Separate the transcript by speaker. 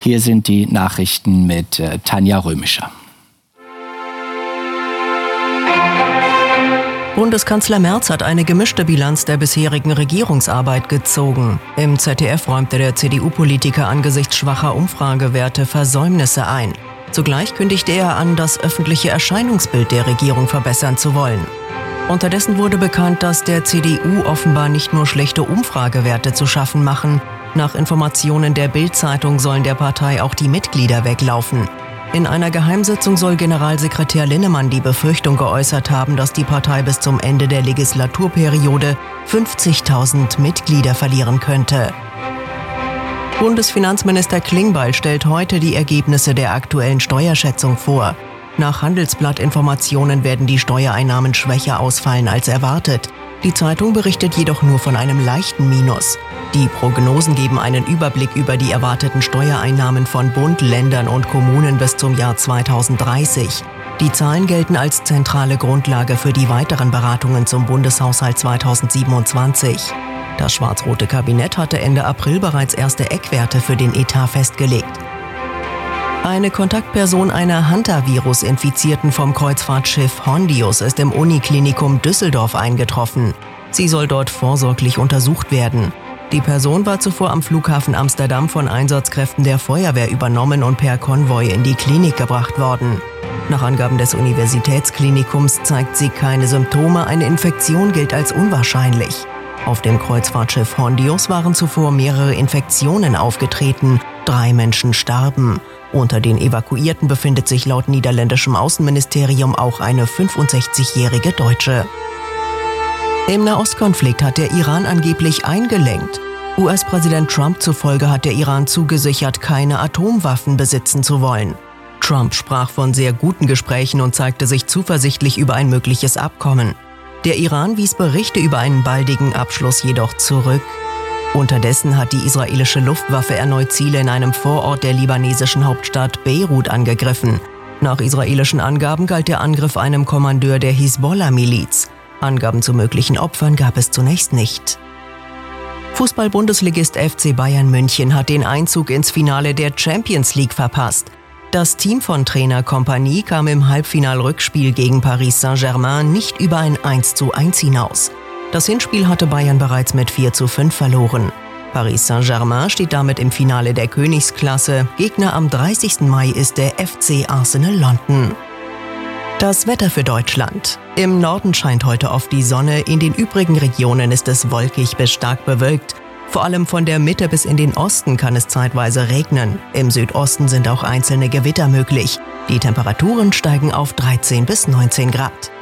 Speaker 1: Hier sind die Nachrichten mit Tanja Römischer.
Speaker 2: Bundeskanzler Merz hat eine gemischte Bilanz der bisherigen Regierungsarbeit gezogen. Im ZDF räumte der CDU-Politiker angesichts schwacher Umfragewerte Versäumnisse ein. Zugleich kündigte er an, das öffentliche Erscheinungsbild der Regierung verbessern zu wollen. Unterdessen wurde bekannt, dass der CDU offenbar nicht nur schlechte Umfragewerte zu schaffen machen. Nach Informationen der Bild-Zeitung sollen der Partei auch die Mitglieder weglaufen. In einer Geheimsitzung soll Generalsekretär Linnemann die Befürchtung geäußert haben, dass die Partei bis zum Ende der Legislaturperiode 50.000 Mitglieder verlieren könnte. Bundesfinanzminister Klingbeil stellt heute die Ergebnisse der aktuellen Steuerschätzung vor. Nach Handelsblatt-Informationen werden die Steuereinnahmen schwächer ausfallen als erwartet. Die Zeitung berichtet jedoch nur von einem leichten Minus. Die Prognosen geben einen Überblick über die erwarteten Steuereinnahmen von Bund, Ländern und Kommunen bis zum Jahr 2030. Die Zahlen gelten als zentrale Grundlage für die weiteren Beratungen zum Bundeshaushalt 2027. Das schwarz-rote Kabinett hatte Ende April bereits erste Eckwerte für den Etat festgelegt. Eine Kontaktperson einer Hantavirus-Infizierten vom Kreuzfahrtschiff Hondius ist im Uniklinikum Düsseldorf eingetroffen. Sie soll dort vorsorglich untersucht werden. Die Person war zuvor am Flughafen Amsterdam von Einsatzkräften der Feuerwehr übernommen und per Konvoi in die Klinik gebracht worden. Nach Angaben des Universitätsklinikums zeigt sie keine Symptome, eine Infektion gilt als unwahrscheinlich. Auf dem Kreuzfahrtschiff Hondius waren zuvor mehrere Infektionen aufgetreten, 3 Menschen starben. Unter den Evakuierten befindet sich laut niederländischem Außenministerium auch eine 65-jährige Deutsche. Im Nahostkonflikt hat der Iran angeblich eingelenkt. US-Präsident Trump zufolge hat der Iran zugesichert, keine Atomwaffen besitzen zu wollen. Trump sprach von sehr guten Gesprächen und zeigte sich zuversichtlich über ein mögliches Abkommen. Der Iran wies Berichte über einen baldigen Abschluss jedoch zurück. Unterdessen hat die israelische Luftwaffe erneut Ziele in einem Vorort der libanesischen Hauptstadt Beirut angegriffen. Nach israelischen Angaben galt der Angriff einem Kommandeur der Hisbollah-Miliz. Angaben zu möglichen Opfern gab es zunächst nicht. Fußball-Bundesligist FC Bayern München hat den Einzug ins Finale der Champions League verpasst. Das Team von Trainer Kompany kam im Halbfinal-Rückspiel gegen Paris Saint-Germain nicht über ein 1:1 hinaus. Das Hinspiel hatte Bayern bereits mit 4:5 verloren. Paris Saint-Germain steht damit im Finale der Königsklasse. Gegner am 30. Mai ist der FC Arsenal London. Das Wetter für Deutschland. Im Norden scheint heute oft die Sonne, in den übrigen Regionen ist es wolkig bis stark bewölkt. Vor allem von der Mitte bis in den Osten kann es zeitweise regnen. Im Südosten sind auch einzelne Gewitter möglich. Die Temperaturen steigen auf 13 bis 19 Grad.